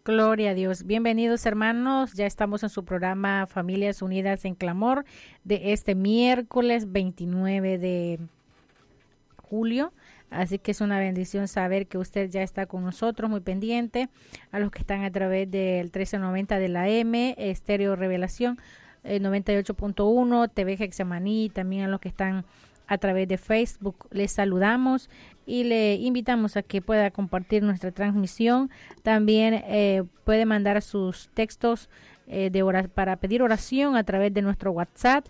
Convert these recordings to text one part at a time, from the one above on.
Gloria a Dios. Bienvenidos, hermanos. Ya estamos en su programa Familias Unidas en Clamor de este miércoles 29 de julio. Así que es una bendición saber que usted ya está con nosotros, muy pendiente. A los que están a través del 1390 de la M, Estéreo Revelación, 98.1, TV Getsemaní, también a los que están a través de Facebook, les saludamos y le invitamos a que pueda compartir nuestra transmisión. También puede mandar sus textos para pedir oración a través de nuestro WhatsApp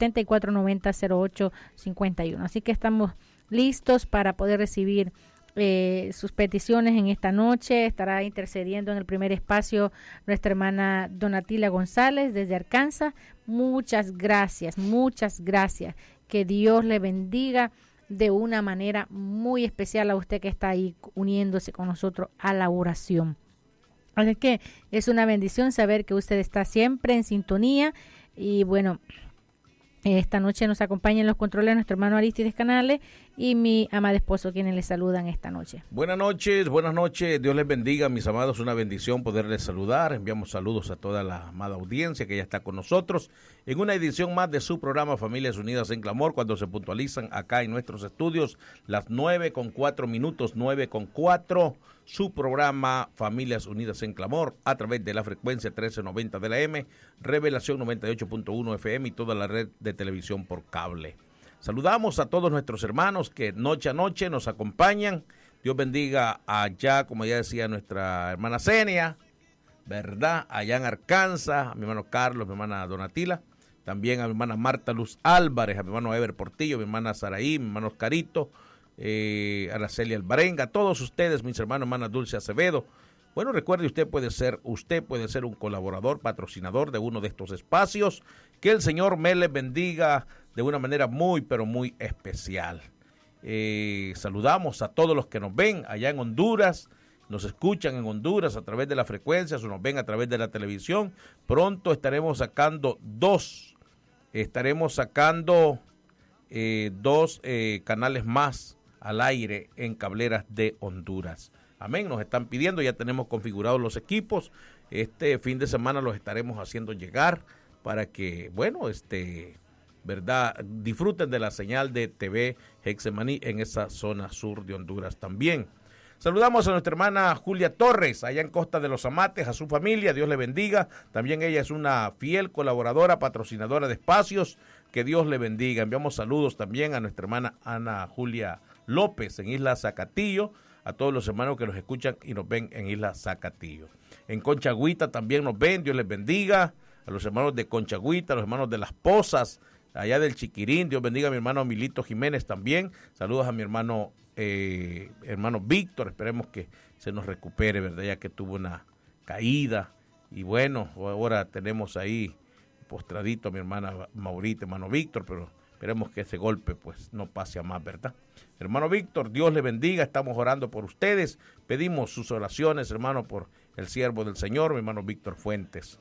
74900851. Así que estamos listos para poder recibir sus peticiones en esta noche. Estará intercediendo en el primer espacio nuestra hermana Donatila González desde Arkansas. Muchas gracias, muchas gracias. Que Dios le bendiga de una manera muy especial a usted que está ahí uniéndose con nosotros a la oración. Así que es una bendición saber que usted está siempre en sintonía. Y bueno, esta noche nos acompaña en los controles nuestro hermano Aristides Canales y mi amado esposo, quienes les saludan esta noche. Buenas noches, Dios les bendiga, mis amados, una bendición poderles saludar. Enviamos saludos a toda la amada audiencia que ya está con nosotros en una edición más de su programa Familias Unidas en Clamor, cuando se puntualizan acá en nuestros estudios las 9:04, 9:04, su programa Familias Unidas en Clamor a través de la frecuencia 1390 de la M, Revelación 98.1 FM y toda la red de televisión por cable. Saludamos a todos nuestros hermanos que noche a noche nos acompañan. Dios bendiga allá, como ya decía nuestra hermana Zenia, ¿verdad? Allá en Arkansas, a mi hermano Carlos, a mi hermana Donatila, también a mi hermana Marta Luz Álvarez, a mi hermano Ever Portillo, a mi hermana Saraí, a mi hermano Oscarito, Araceli Alvarenga, a todos ustedes, mis hermanos, hermana Dulce Acevedo. Bueno, recuerde, usted puede ser un colaborador, patrocinador de uno de estos espacios. Que el Señor me les bendiga de una manera muy, pero muy especial. Saludamos a todos los que nos ven allá en Honduras, nos escuchan en Honduras a través de las frecuencias o nos ven a través de la televisión. Pronto estaremos sacando dos canales más al aire en Cableras de Honduras. Amén, nos están pidiendo, ya tenemos configurados los equipos. Este fin de semana los estaremos haciendo llegar para que, ¿verdad? Disfruten de la señal de TV Getsemaní en esa zona sur de Honduras también. Saludamos a nuestra hermana Julia Torres, allá en Costa de los Amates, a su familia, Dios le bendiga. También ella es una fiel colaboradora, patrocinadora de espacios, que Dios le bendiga. Enviamos saludos también a nuestra hermana Ana Julia López en Isla Zacatillo, a todos los hermanos que nos escuchan y nos ven en Isla Zacatillo. En Conchagüita también nos ven, Dios les bendiga. A los hermanos de Conchagüita, a los hermanos de Las Pozas, allá del Chiquirín, Dios bendiga a mi hermano Milito Jiménez también. Saludos a mi hermano Víctor, esperemos que se nos recupere, ¿verdad? Ya que tuvo una caída. Y bueno, ahora tenemos ahí postradito a mi hermana Maurita, hermano Víctor, pero esperemos que ese golpe pues no pase a más, ¿verdad? Hermano Víctor, Dios le bendiga, estamos orando por ustedes, pedimos sus oraciones, hermano, por el siervo del Señor, mi hermano Víctor Fuentes.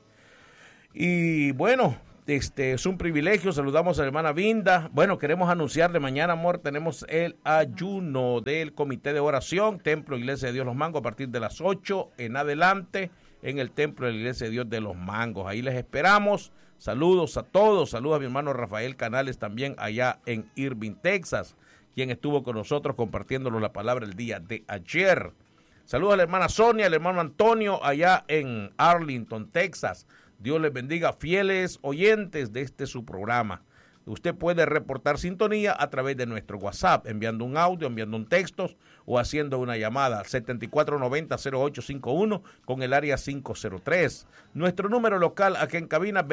Y bueno, es un privilegio, saludamos a la hermana Vinda. Bueno, queremos anunciarle mañana, amor, tenemos el ayuno del Comité de Oración, Templo Iglesia de Dios Los Mangos, a partir de las 8 en adelante, en el Templo de la Iglesia de Dios de Los Mangos. Ahí les esperamos. Saludos a todos, saludos a mi hermano Rafael Canales también allá en Irving, Texas, quien estuvo con nosotros compartiéndonos la palabra el día de ayer. Saludos a la hermana Sonia, al hermano Antonio allá en Arlington, Texas. Dios les bendiga, fieles oyentes de su programa. Usted puede reportar sintonía a través de nuestro WhatsApp, enviando un audio, enviando un texto o haciendo una llamada al 7490-0851 con el área 503. Nuestro número local aquí en cabina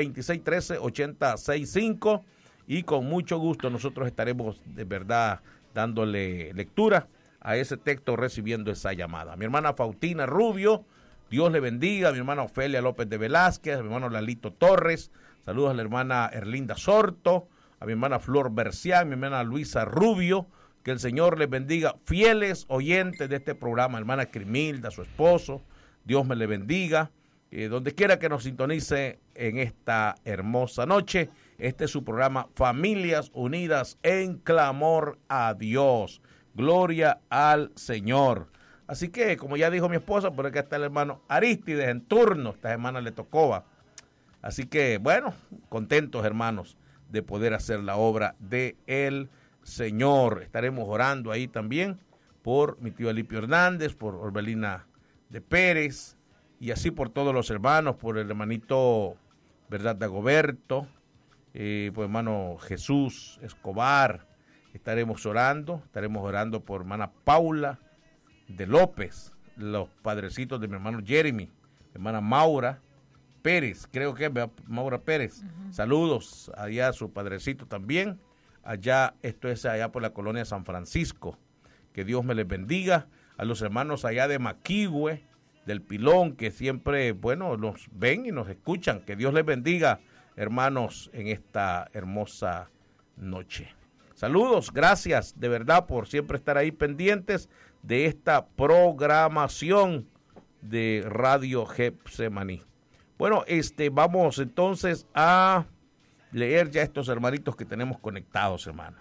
2613-8065 y con mucho gusto nosotros estaremos de verdad dándole lectura a ese texto, recibiendo esa llamada. Mi hermana Faustina Rubio, Dios le bendiga, a mi hermana Ofelia López de Velázquez, a mi hermano Lalito Torres, saludos a la hermana Erlinda Sorto, a mi hermana Flor Bercián, a mi hermana Luisa Rubio, que el Señor les bendiga, fieles oyentes de este programa, hermana Crimilda, su esposo, Dios me le bendiga, donde quiera que nos sintonice en esta hermosa noche. Este es su programa Familias Unidas en Clamor a Dios. Gloria al Señor. Así que, como ya dijo mi esposa, por acá está el hermano Aristides en turno. Esta semana le tocó. ¿Va? Así que, bueno, contentos, hermanos, de poder hacer la obra de el Señor. Estaremos orando ahí también por mi tío Alipio Hernández, por Orbelina de Pérez, y así por todos los hermanos, por el hermanito, ¿verdad?, Dagoberto, por hermano Jesús Escobar. Estaremos orando por hermana Paula de López, los padrecitos de mi hermano Jeremy, hermana Maura Pérez, creo que es Maura Pérez. Saludos allá a su padrecito también. Allá, esto es allá por la colonia San Francisco. Que Dios me les bendiga. A los hermanos allá de Maquihue, del Pilón, que siempre, bueno, nos ven y nos escuchan. Que Dios les bendiga, hermanos, en esta hermosa noche. Saludos, gracias de verdad por siempre estar ahí pendientes de esta programación de Radio Getsemaní. Bueno, vamos entonces a leer ya estos hermanitos que tenemos conectados, hermano.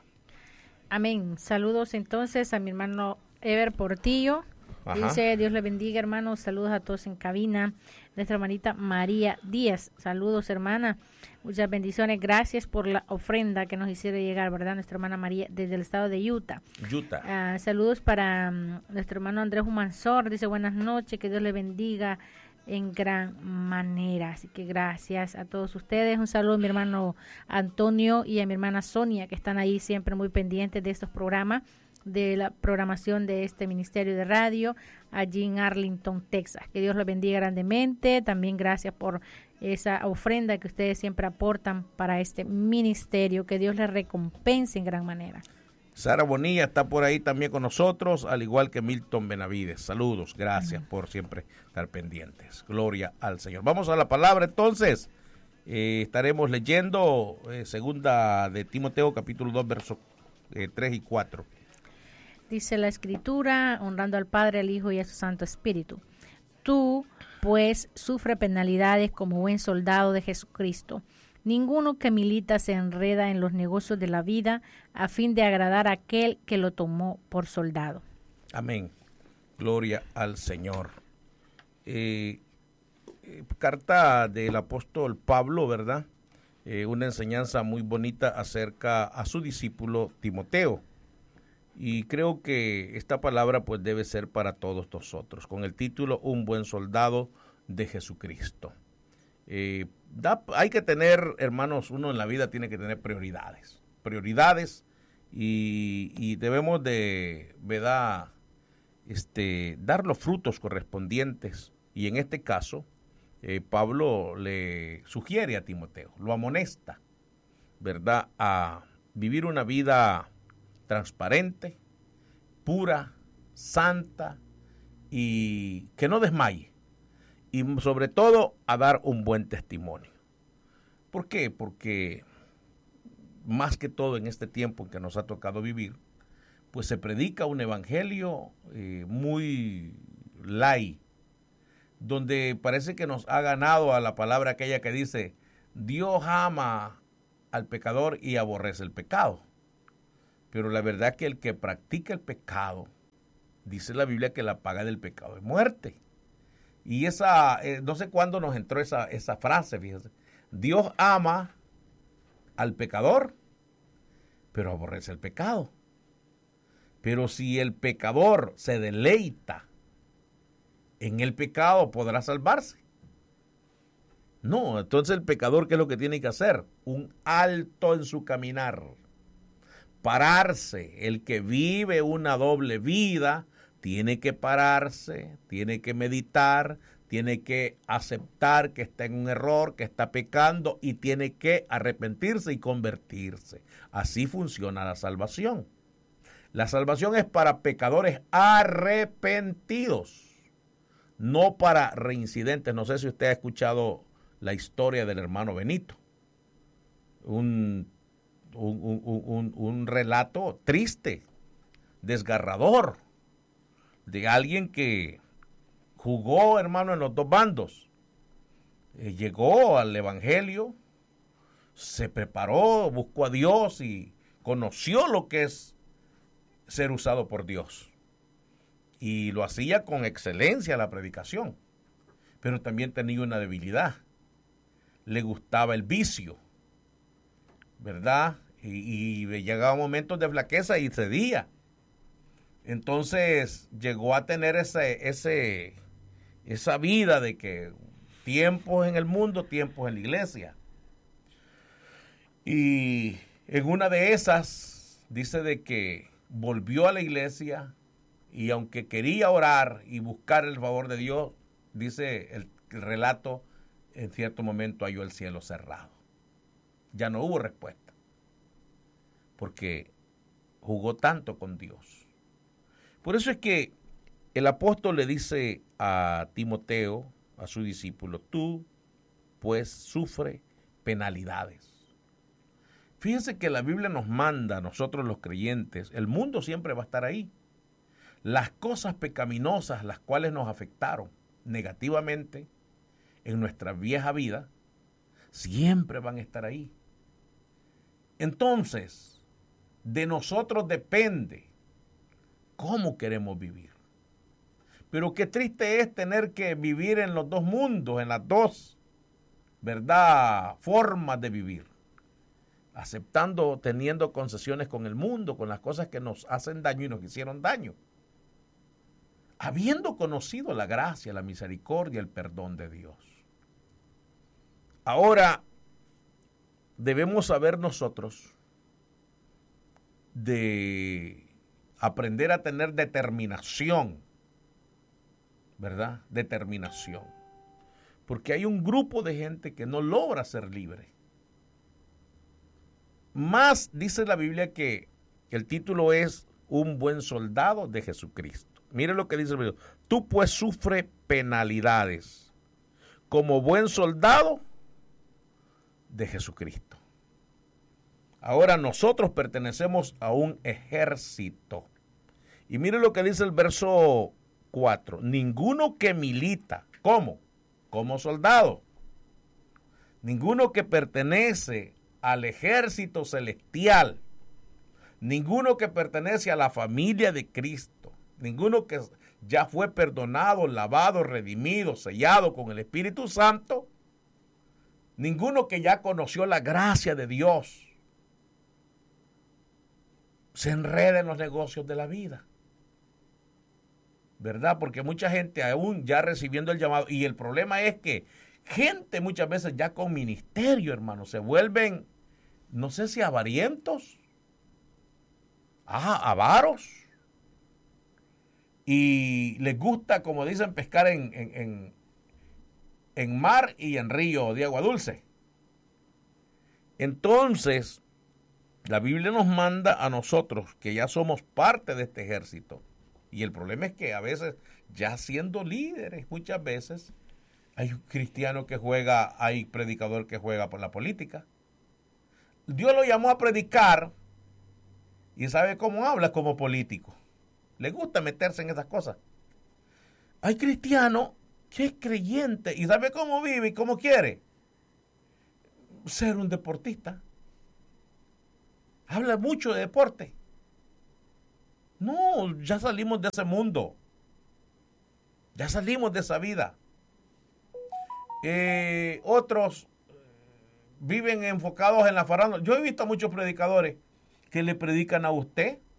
Amén. Saludos entonces a mi hermano Ever Portillo. Ajá. Dice, Dios le bendiga, hermanos. Saludos a todos en cabina. Nuestra hermanita María Díaz. Saludos, hermana. Muchas bendiciones. Gracias por la ofrenda que nos hicieron llegar, ¿verdad? Nuestra hermana María desde el estado de Utah. Saludos para nuestro hermano Andrés Humansor. Dice, buenas noches. Que Dios le bendiga en gran manera. Así que gracias a todos ustedes. Un saludo a mi hermano Antonio y a mi hermana Sonia, que están ahí siempre muy pendientes de estos programas, de la programación de este ministerio de radio allí en Arlington, Texas. Que Dios los bendiga grandemente. También gracias por esa ofrenda que ustedes siempre aportan para este ministerio. Que Dios les recompense en gran manera. Sara Bonilla está por ahí también con nosotros, al igual que Milton Benavides. Saludos, gracias por siempre estar pendientes. Gloria al Señor. Vamos a la palabra entonces. Estaremos leyendo segunda de Timoteo, capítulo 2, versos 3 y 4. Dice la Escritura, honrando al Padre, al Hijo y a su Santo Espíritu. Tú, pues, sufre penalidades como buen soldado de Jesucristo. Ninguno que milita se enreda en los negocios de la vida a fin de agradar a aquel que lo tomó por soldado. Amén. Gloria al Señor. Carta del apóstol Pablo, ¿verdad? Una enseñanza muy bonita acerca a su discípulo Timoteo. Y creo que esta palabra pues debe ser para todos nosotros, con el título Un buen soldado de Jesucristo. Hay que tener, hermanos, uno en la vida tiene que tener prioridades y debemos de, ¿verdad?, dar los frutos correspondientes. Y en este caso, Pablo le sugiere a Timoteo, lo amonesta, ¿verdad?, a vivir una vida transparente, pura, santa y que no desmaye. Y sobre todo a dar un buen testimonio. ¿Por qué? Porque más que todo en este tiempo en que nos ha tocado vivir, pues se predica un evangelio muy light, donde parece que nos ha ganado a la palabra aquella que dice, Dios ama al pecador y aborrece el pecado. Pero la verdad que el que practica el pecado, dice la Biblia que la paga del pecado es muerte. Y esa, no sé cuándo nos entró esa frase, fíjese. Dios ama al pecador, pero aborrece el pecado. Pero si el pecador se deleita en el pecado, ¿podrá salvarse? No, entonces el pecador, ¿qué es lo que tiene que hacer? Un alto en su caminar. Pararse. El que vive una doble vida tiene que pararse, tiene que meditar, tiene que aceptar que está en un error, que está pecando y tiene que arrepentirse y convertirse. Así funciona la salvación. La salvación es para pecadores arrepentidos, no para reincidentes. No sé si usted ha escuchado la historia del hermano Benito. Un relato triste, desgarrador, de alguien que jugó, hermano, en los dos bandos. Llegó al evangelio, se preparó, buscó a Dios y conoció lo que es ser usado por Dios. y lo hacía con excelencia la predicación, pero también tenía una debilidad. Le gustaba el vicio, ¿verdad? Y llegaba momentos de flaqueza y cedía. Entonces llegó a tener esa vida de que tiempos en el mundo, tiempos en la iglesia. Y en una de esas dice de que volvió a la iglesia y aunque quería orar y buscar el favor de Dios, dice el relato, en cierto momento halló el cielo cerrado. Ya no hubo respuesta, porque jugó tanto con Dios. Por eso es que el apóstol le dice a Timoteo, a su discípulo, tú pues sufre penalidades. Fíjense que la Biblia nos manda a nosotros los creyentes, el mundo siempre va a estar ahí. Las cosas pecaminosas, las cuales nos afectaron negativamente en nuestra vieja vida, siempre van a estar ahí. Entonces, de nosotros depende cómo queremos vivir. Pero qué triste es tener que vivir en los dos mundos, en las dos, ¿verdad?, formas de vivir. Aceptando, teniendo concesiones con el mundo, con las cosas que nos hacen daño y nos hicieron daño. Habiendo conocido la gracia, la misericordia, el perdón de Dios. Ahora, debemos saber nosotros de aprender a tener determinación, ¿verdad? Determinación. Porque hay un grupo de gente que no logra ser libre. Más dice la Biblia que el título es un buen soldado de Jesucristo. Mire lo que dice el Biblia. Tú pues sufre penalidades como buen soldado de Jesucristo. Ahora nosotros pertenecemos a un ejército. Y mire lo que dice el verso 4. Ninguno que milita, ¿cómo? Como soldado. Ninguno que pertenece al ejército celestial. Ninguno que pertenece a la familia de Cristo. Ninguno que ya fue perdonado, lavado, redimido, sellado con el Espíritu Santo. Ninguno que ya conoció la gracia de Dios se enreda en los negocios de la vida, ¿verdad? Porque mucha gente aún ya recibiendo el llamado, y el problema es que gente muchas veces ya con ministerio, hermano, se vuelven, no sé si avarientos, avaros, y les gusta, como dicen, pescar en mar y en río de agua dulce. Entonces, la Biblia nos manda a nosotros, que ya somos parte de este ejército, y el problema es que a veces, ya siendo líderes, muchas veces, hay un cristiano que juega, hay predicador que juega por la política. Dios lo llamó a predicar, y sabe cómo habla como político. Le gusta meterse en esas cosas. Hay cristiano que es creyente, y sabe cómo vive y cómo quiere ser un deportista. Habla mucho de deporte. No, ya salimos de ese mundo. Ya salimos de esa vida. Otros viven enfocados en la farándula. Yo he visto a muchos predicadores que le predican a usted